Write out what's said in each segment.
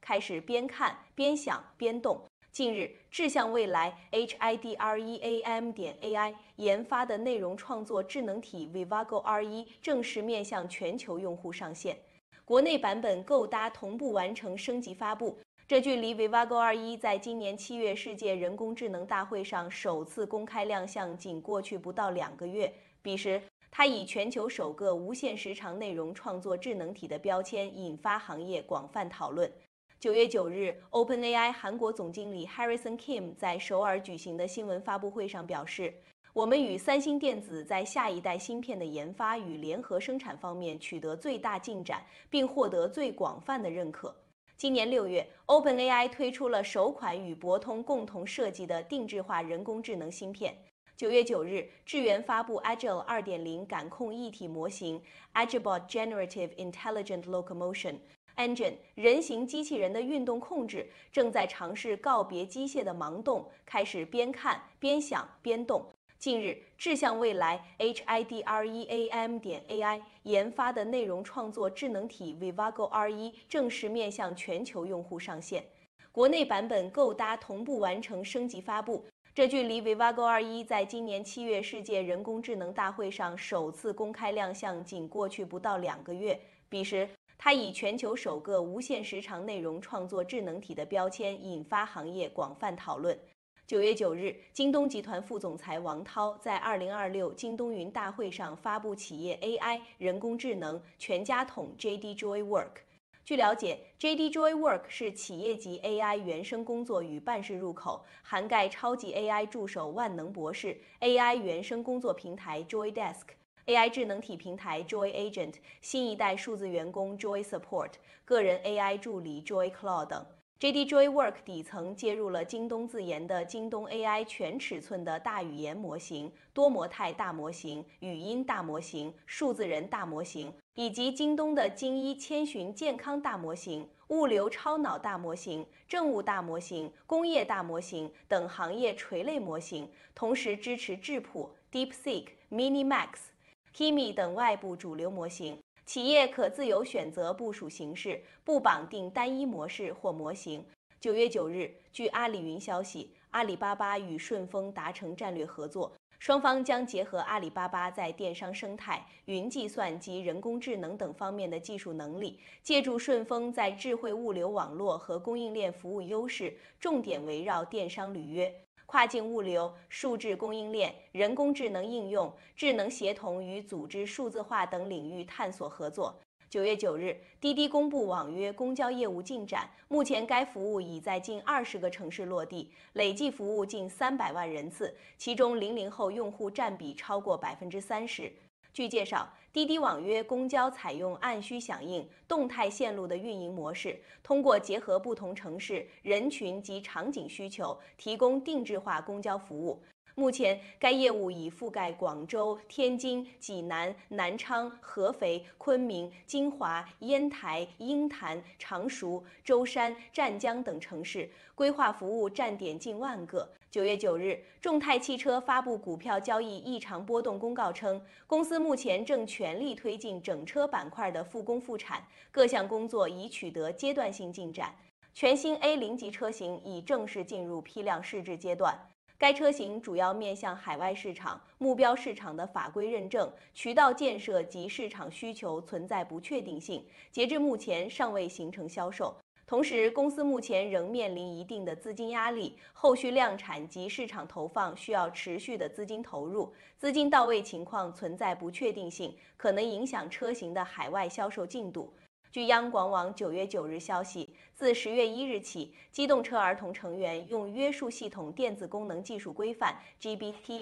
开始边看边想边动。近日，智向未来 HIDREAM.AI 研发的内容创作智能体 Vivago R1正式面向全球用户上线，国内版本购搭同步完成升级发布。这距离 Vivago R1在今年7月世界人工智能大会上首次公开亮相仅过去不到2个月。彼时，它以全球首个无限时长内容创作智能体的标签引发行业广泛讨论。9月9日 ，OpenAI 韩国总经理 Harrison Kim 在首尔举行的新闻发布会上表示，我们与三星电子在下一代芯片的研发与联合生产方面取得最大进展，并获得最广泛的认可。今年6月 ，OpenAI 推出了首款与博通共同设计的定制化人工智能芯片。9月9日，智源发布 Agile 2.0感控一体模型 Agilebot Generative Intelligent Locomotion Engine 人形机器人的运动控制正在尝试告别机械的盲动，开始边看边想边动。近日，智向未来 HIDREAM.AI 研发的内容创作智能体 Vivago R1正式面向全球用户上线，国内版本购搭同步完成升级发布。这距离 Vivago R1在今年7月世界人工智能大会上首次公开亮相仅过去不到2个月。彼时，它以全球首个无限时长内容创作智能体的标签引发行业广泛讨论。9月9日，京东集团副总裁王涛在2026京东云大会上发布企业 AI 人工智能全家桶 JD Joy Work。据了解 ，JD Joy Work 是企业级 AI 原生工作与办事入口，涵盖超级 AI 助手万能博士、AI 原生工作平台 Joy Desk、AI 智能体平台 Joy Agent、新一代数字员工 Joy Support、个人 AI 助理 Joy Cloud 等。JD Joy Work 底层接入了京东自研的京东 AI 全尺寸的大语言模型、多模态大模型、语音大模型、数字人大模型，以及京东的京一千寻健康大模型、物流超脑大模型、政务大模型、工业大模型等行业垂类模型，同时支持智谱、DeepSeek、Minimax、Kimi 等外部主流模型。企业可自由选择部署形式，不绑定单一模式或模型。9月9日，据阿里云消息，阿里巴巴与顺丰达成战略合作，双方将结合阿里巴巴在电商生态、云计算及人工智能等方面的技术能力，借助顺丰在智慧物流网络和供应链服务优势，重点围绕电商履约、跨境物流、数字供应链、人工智能应用、智能协同与组织数字化等领域探索合作。9月9日，滴滴公布网约公交业务进展，目前该服务已在近20个城市落地，累计服务近300万人次，其中00后用户占比超过30%。据介绍，滴滴网约公交采用按需响应、动态线路的运营模式，通过结合不同城市、人群及场景需求，提供定制化公交服务。目前，该业务已覆盖广州、天津、济南、南昌、合肥、昆明、金华、烟台、鹰潭、常熟、舟山、湛江等城市，规划服务站点近万个。9月9日，众泰汽车发布股票交易异常波动公告称，公司目前正全力推进整车板块的复工复产，各项工作已取得阶段性进展。全新 A0级车型已正式进入批量试制阶段。该车型主要面向海外市场，目标市场的法规认证、渠道建设及市场需求存在不确定性，截至目前尚未形成销售。同时，公司目前仍面临一定的资金压力，后续量产及市场投放需要持续的资金投入，资金到位情况存在不确定性，可能影响车型的海外销售进度。据央广网9月9日消息，自10月1日起，机动车儿童成员用约束系统电子功能技术规范 （GB/T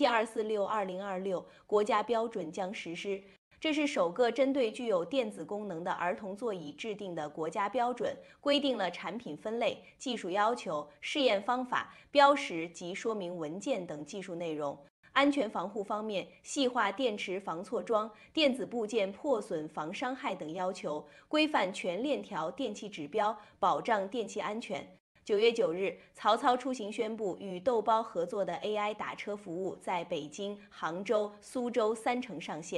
47246-2026）国家标准将实施。这是首个针对具有电子功能的儿童座椅制定的国家标准，规定了产品分类、技术要求、试验方法、标识及说明文件等技术内容。安全防护方面，细化电池防错装、电子部件破损防伤害等要求，规范全链条电气指标，保障电气安全。9月9日，曹操出行宣布与豆包合作的 AI 打车服务在北京、杭州、苏州3城上线。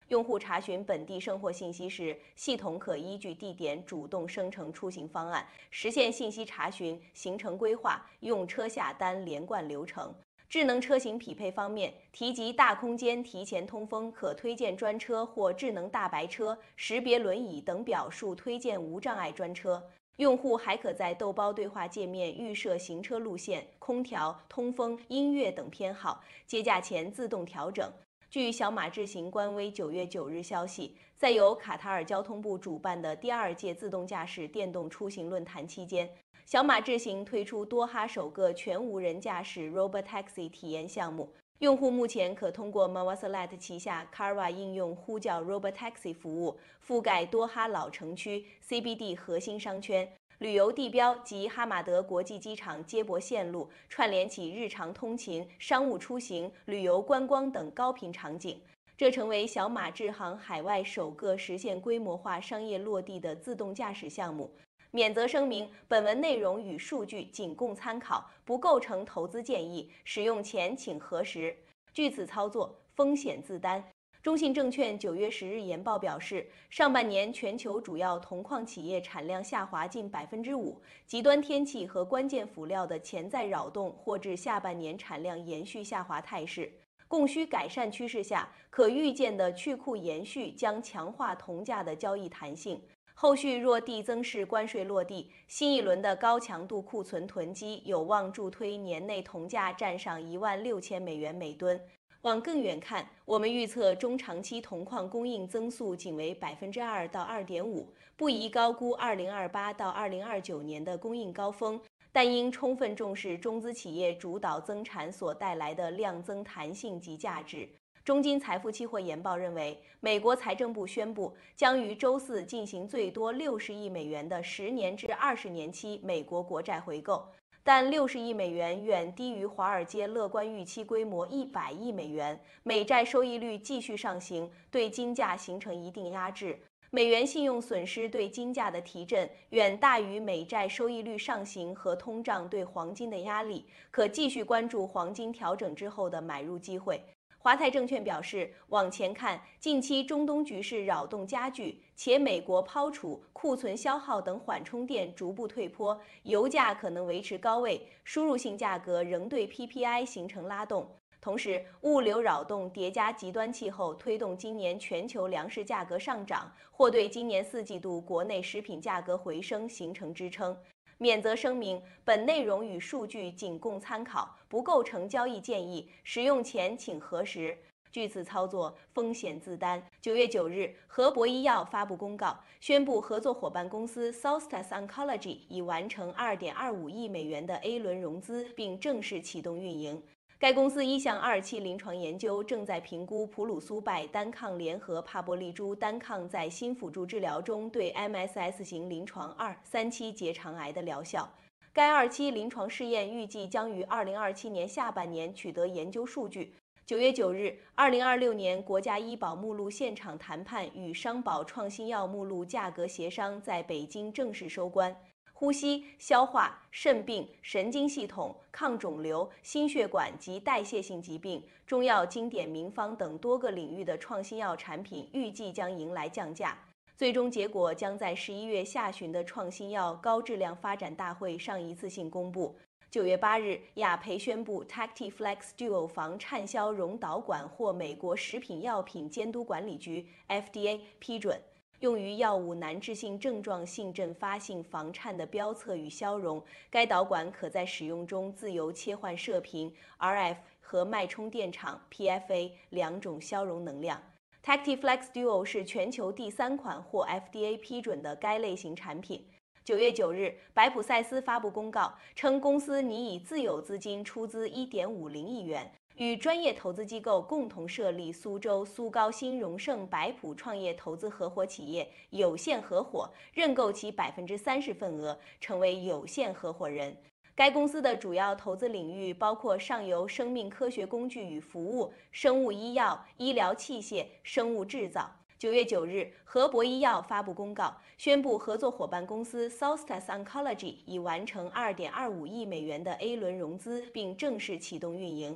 用户查询本地生活信息时，系统可依据地点主动生成出行方案，实现信息查询、行程规划、用车下单连贯流程。智能车型匹配方面，提及大空间提前通风、可推荐专车或智能大白车、识别轮椅等表述推荐无障碍专车。用户还可在豆包对话界面预设行车路线、空调、通风、音乐等偏好，接驾前自动调整。据小马智行官微9月9日消息，在由卡塔尔交通部主办的第2届自动驾驶电动出行论坛期间，小马智行推出多哈首个全无人驾驶 Robotaxi 体验项目。用户目前可通过 Mawassalat 旗下 Carva 应用呼叫 Robotaxi 服务，覆盖多哈老城区、CBD 核心商圈、旅游地标及哈马德国际机场接驳线路，串联起日常通勤、商务出行、旅游观光等高频场景。这成为小马智行海外首个实现规模化商业落地的自动驾驶项目。免责声明：本文内容与数据仅供参考，不构成投资建议，使用前请核实。据此操作，风险自担。中信证券9月10日研报表示，上半年全球主要铜矿企业产量下滑近5%，极端天气和关键辅料的潜在扰动或致下半年产量延续下滑态势。供需改善趋势下，可预见的去库延续将强化铜价的交易弹性。后续若递增式关税落地，新一轮的高强度库存囤积有望助推年内铜价站上$16,000每吨。往更远看，我们预测中长期铜矿供应增速仅为2%到2.5%，不宜高估2028到2029年的供应高峰，但应充分重视中资企业主导增产所带来的量增弹性及价值。中金财富期货研报认为，美国财政部宣布将于周四进行最多60亿美元的10年至20年期美国国债回购，但60亿美元远低于华尔街乐观预期规模100亿美元，美债收益率继续上行，对金价形成一定压制。美元信用损失对金价的提振远大于美债收益率上行和通胀对黄金的压力，可继续关注黄金调整之后的买入机会。华泰证券表示，往前看，近期中东局势扰动加剧，且美国抛储、库存消耗等缓冲垫逐步退坡，油价可能维持高位，输入性价格仍对 PPI 形成拉动。同时，物流扰动叠加极端气候，推动今年全球粮食价格上涨，或对今年4季度国内食品价格回升形成支撑。免责声明：本内容与数据仅供参考，不构成交易建议，使用前请核实。据此操作，风险自担。9月9日，和博医药发布公告，宣布合作伙伴公司 Solstice Oncology 已完成2.25亿美元的 A 轮融资，并正式启动运营。该公司1项2期临床研究正在评估普鲁苏拜单抗联合帕博利珠单抗在新辅助治疗中对 MSS 型临床2、3期结肠癌的疗效。该2期临床试验预计将于2027年下半年取得研究数据。9月9日，2026年国家医保目录现场谈判与商保创新药目录价格协商在北京正式收官。呼吸、消化、肾病、神经系统、抗肿瘤、心血管及代谢性疾病、中药经典名方等多个领域的创新药产品预计将迎来降价。最终结果将在11月下旬的创新药高质量发展大会上一次性公布。9月8日，雅培宣布 TactiFlex Duo 防畅销溶导管获美国食品药品监督管理局 FDA 批准。用于药物难治性症状性阵发性房颤的标测与消融，该导管可在使用中自由切换射频、RF 和脉冲电场 PFA 2种消融能量。TactiFlex Duo 是全球第3款获 FDA 批准的该类型产品。9月9日，白普赛斯发布公告称，公司拟以自有资金出资1.50亿元。与专业投资机构共同设立苏州苏高新荣盛白普创业投资合伙企业有限合伙，认购其30%份额，成为有限合伙人。该公司的主要投资领域包括上游生命科学工具与服务、生物医药、医疗器械、生物制造。9月9日，和博医药发布公告，宣布合作伙伴公司 Solstice Oncology 已完成2.25亿美元的 A 轮融资，并正式启动运营。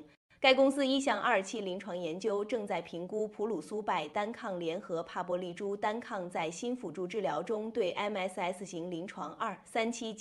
该公司一项2期临床研究正在评估普鲁苏拜单抗联合帕博利珠单抗在新辅助治疗中对 MSS 型临床2、3期